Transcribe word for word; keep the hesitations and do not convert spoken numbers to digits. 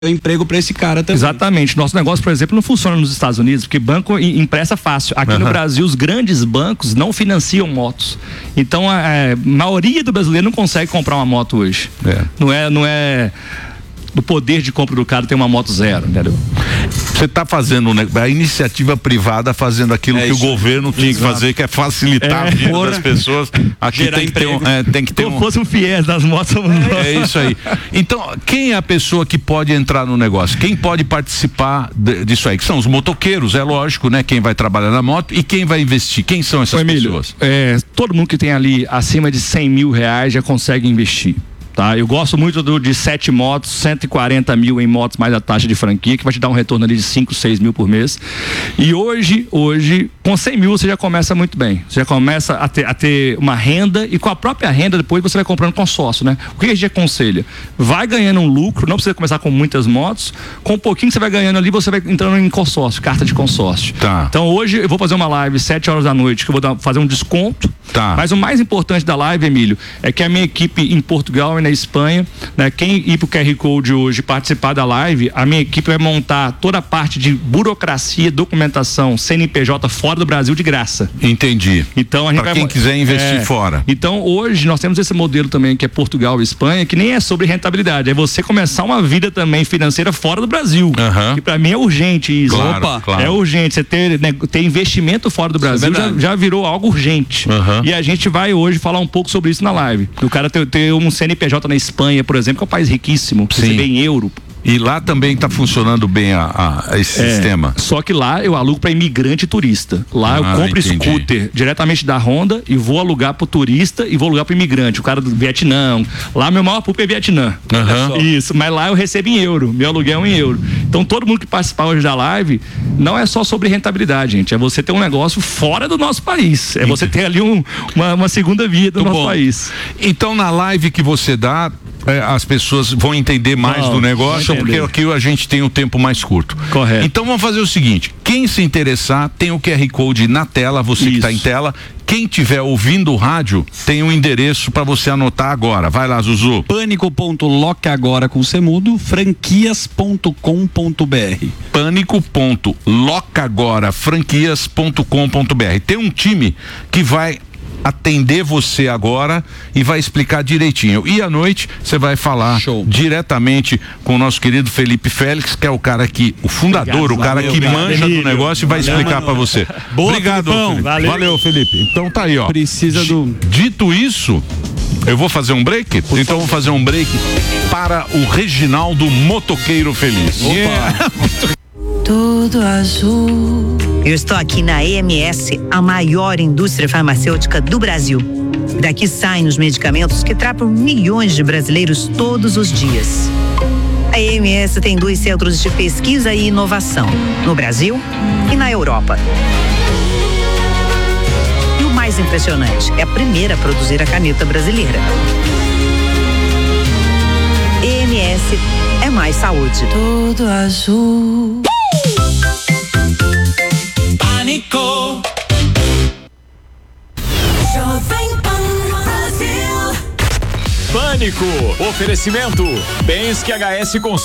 emprego para esse cara também. Exatamente. Nosso negócio, por exemplo, não funciona nos Estados Unidos, porque banco empresta fácil. Aqui uhum. no Brasil, os grandes bancos não financiam motos. Então, a, a maioria do brasileiro não consegue comprar uma moto hoje. É. Não é, não é do poder de compra do cara ter uma moto zero, entendeu? Você está fazendo a iniciativa privada fazendo aquilo é que isso. o governo tinha Exato. que fazer, que é facilitar é, a vida porra. das pessoas. Aqui tem que, ter um, é, tem que ter Como um... fosse um fiéis das motos. É, é isso aí. Então, quem é a pessoa que pode entrar no negócio? Quem pode participar de, disso aí? Que são os motoqueiros, é lógico, né? Quem vai trabalhar na moto e quem vai investir. Quem são essas Ô, Emílio, pessoas? É, todo mundo que tem ali acima de cem mil reais já consegue investir. Tá? Eu gosto muito do, de sete motos, cento e quarenta mil em motos mais a taxa de franquia, que vai te dar um retorno ali de cinco, seis mil por mês. E hoje, hoje, com cem mil você já começa muito bem. Você já começa a ter, a ter uma renda, e com a própria renda depois você vai comprando consórcio, né? O que a gente aconselha? Vai ganhando um lucro, não precisa começar com muitas motos, com um pouquinho que você vai ganhando ali, você vai entrando em consórcio, carta de consórcio. Tá. Então hoje eu vou fazer uma live sete horas da noite, que eu vou dar, fazer um desconto. Tá. Mas o mais importante da live, Emílio, é que a minha equipe em Portugal e na Espanha, né, quem ir pro Q R Code hoje participar da live, a minha equipe vai montar toda a parte de burocracia, documentação, C N P J fora do Brasil de graça. Entendi. Então a gente pra vai, quem quiser investir é, fora. Então hoje nós temos esse modelo também que é Portugal e Espanha, que nem é sobre rentabilidade, é você começar uma vida também financeira fora do Brasil. Uhum. Que para mim é urgente isso. Claro, Opa, claro. É urgente você ter, né, ter investimento fora do Brasil, é já, já virou algo urgente. Uhum. E a gente vai hoje falar um pouco sobre isso na live. O cara ter, ter um C N P J na Espanha, por exemplo, que é um país riquíssimo, receber em euro. E lá também está funcionando bem a, a esse é, sistema. Só que lá eu alugo para imigrante e turista. Lá ah, eu compro entendi. scooter diretamente da Honda e vou alugar para o turista e vou alugar para o imigrante, o cara do Vietnã. Lá meu maior público é Vietnã. Uhum. Isso, mas lá eu recebo em euro, meu aluguel é em euro. Então todo mundo que participar hoje da live não é só sobre rentabilidade, gente. É você ter um negócio fora do nosso país. É você ter ali um, uma, uma segunda via do Muito nosso bom. país. Então na live que você dá, É, as pessoas vão entender mais não, do negócio, porque aqui a gente tem um tempo mais curto. Correto. Então vamos fazer o seguinte: quem se interessar, tem o Q R Code na tela, você Isso. que está em tela. Quem estiver ouvindo o rádio, tem um endereço para você anotar agora. Vai lá, Zuzu. Pânico ponto loca agora com semudo, franquias ponto com ponto br. Pânico ponto loca agora franquias ponto com ponto br. Tem um time que vai atender você agora e vai explicar direitinho. E à noite você vai falar Show. diretamente com o nosso querido Felipe Félix, que é o cara que, o fundador, obrigado, o cara valeu, que obrigado, manja Emílio. do negócio e vai valeu, explicar para você. Boa, obrigado, Felipe. Valeu. Valeu, Felipe. Então tá aí, ó. Precisa do... Dito isso, eu vou fazer um break? Por então eu vou fazer um break para o Reginaldo Motoqueiro Feliz. Yeah. Tudo azul. Eu estou aqui na E M S, a maior indústria farmacêutica do Brasil. Daqui saem os medicamentos que tratam milhões de brasileiros todos os dias. A E M S tem dois centros de pesquisa e inovação, no Brasil e na Europa. E o mais impressionante, é a primeira a produzir a caneta brasileira. E M S é mais saúde. Tudo azul. Pânico. Pânico. Oferecimento. Bens que H S Consome.